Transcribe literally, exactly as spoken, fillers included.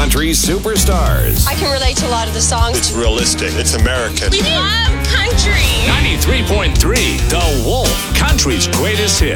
country superstars. I can relate to a lot of the songs. It's realistic. It's American. We love country. ninety-three point three The Wolf, country's greatest hits.